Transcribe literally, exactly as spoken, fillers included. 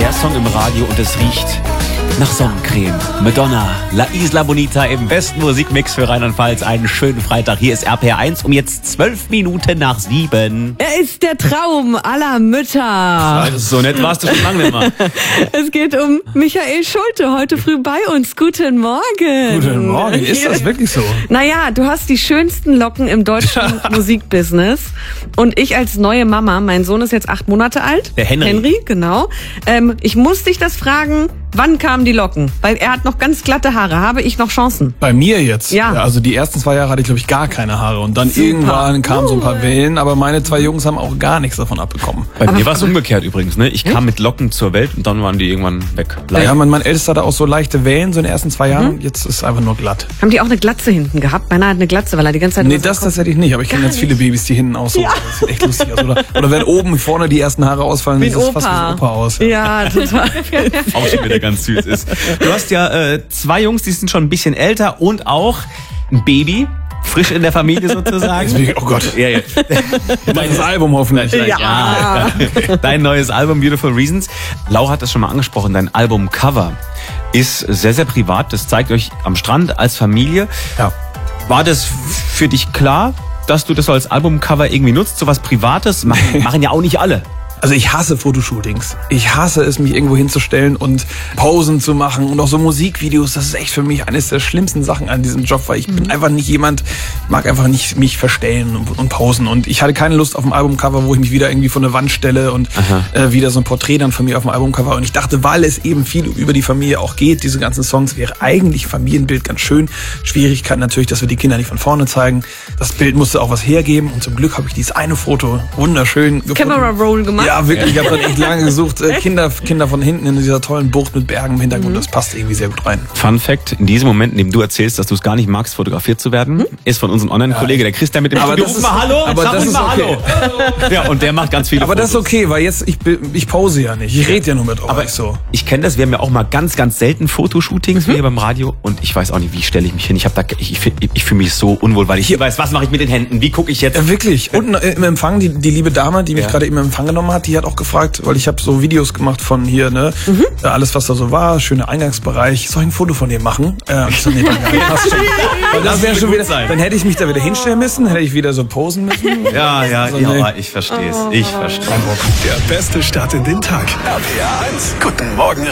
Der Song im Radio und es riecht nach Sonnencreme. Madonna, La Isla Bonita im besten Musikmix für Rheinland-Pfalz. Einen schönen Freitag. Hier ist R P R eins um jetzt zwölf Minuten nach sieben. Er ist der Traum aller Mütter. Also, so nett warst du schon lange nicht mehr. Es geht um Michael Schulte, heute früh bei uns. Guten Morgen. Guten Morgen. Ist das wirklich so? Naja, du hast die schönsten Locken im deutschen Musikbusiness. Und ich als neue Mama, mein Sohn ist jetzt acht Monate alt. Der Henry. Henry, genau. Ähm, ich muss dich das fragen, wann kamen die Locken? Weil er hat noch ganz glatte Haare. Habe ich noch Chancen? Bei mir jetzt? Ja. ja also die ersten zwei Jahre hatte ich, glaube ich, gar keine Haare. Und dann Super. irgendwann kamen so ein paar Wellen. Aber meine zwei Jungs haben auch gar nichts davon abbekommen. Bei mir war es umgekehrt übrigens. Ne? Ich kam mit Locken zur Welt und dann waren die irgendwann weg. Ja, mein, mein Ältester hatte auch so leichte Wellen so in den ersten zwei Jahren. Mhm. Jetzt ist es einfach nur glatt. Haben die auch eine Glatze hinten gehabt? Meiner hat eine Glatze, weil er die ganze Zeit... Nee, das tatsächlich nicht. Aber ich kenne jetzt viele Babys, die hinten auch so. Ja. Das sieht echt lustig aus. Oder, oder wenn oben vorne die ersten Haare ausfallen, sieht es fast wie ein Opa aus. Ja, ja total. Auch schon wieder ganz süß ist. Du hast ja äh, zwei Jungs, die sind schon ein bisschen älter und auch ein Baby. Frisch in der Familie sozusagen. Oh Gott. Ja, ja. Dein Album hoffentlich. Ja. ja. Dein neues Album Beautiful Reasons. Lau hat das schon mal angesprochen. Dein Albumcover ist sehr, sehr privat. Das zeigt euch am Strand als Familie. Ja. War das für dich klar, dass du das so als Albumcover irgendwie nutzt? So was Privates machen, machen ja auch nicht alle. Also ich hasse Fotoshootings. Ich hasse es, mich irgendwo hinzustellen und Pausen zu machen und auch so Musikvideos. Das ist echt für mich eines der schlimmsten Sachen an diesem Job, weil ich mhm. bin einfach nicht jemand, ich mag einfach nicht mich verstellen und, und pausen. Und ich hatte keine Lust auf ein Albumcover, wo ich mich wieder irgendwie vor eine Wand stelle und äh, wieder so ein Porträt dann von mir auf dem Albumcover. Und ich dachte, weil es eben viel über die Familie auch geht, diese ganzen Songs, wäre eigentlich Familienbild ganz schön. Schwierigkeit natürlich, dass wir die Kinder nicht von vorne zeigen. Das Bild musste auch was hergeben und zum Glück habe ich dieses eine Foto wunderschön gefunden. Camera Roll gemacht. Ja, wirklich. Ich habe dann echt lange gesucht. Äh, Kinder, Kinder von hinten in dieser tollen Bucht mit Bergen im Hintergrund. Mhm. Das passt irgendwie sehr gut rein. Fun Fact, in diesem Moment, in dem du erzählst, dass du es gar nicht magst, fotografiert zu werden, mhm. ist von unserem Online-Kollege, der Christian mit dem aber Studio. das Ruf ist, mal Hallo, aber sag das ist mal okay. Hallo. Ja, und der macht ganz viele Aber Fotos. das ist okay, weil jetzt, ich, ich pause ja nicht. Ich rede ja nur mit euch. Aber so. Ich kenne das, wir haben ja auch mal ganz, ganz selten Fotoshootings mhm. wie hier beim Radio und ich weiß auch nicht, wie stelle ich mich hin. Ich habe da, ich, ich, ich fühle mich so unwohl, weil ich hier weiß, was mache ich mit den Händen, wie gucke ich jetzt? Ja, wirklich. Und äh, im Empfang, die, die liebe Dame, die mich ja. gerade im Empfang genommen hat, die hat auch gefragt, weil ich habe so Videos gemacht von hier, ne, mhm. alles was da so war, schöner Eingangsbereich. Soll ich ein Foto von dir machen? Äh, ich so, nee, passt schon. Das wäre schon wieder, dann hätte ich mich da wieder hinstellen müssen, hätte ich wieder so posen müssen. Ja, ja, also, ja, nee. aber ich verstehe es. Ich verstehe. Der beste Start in den Tag. R P R eins. Guten Morgen.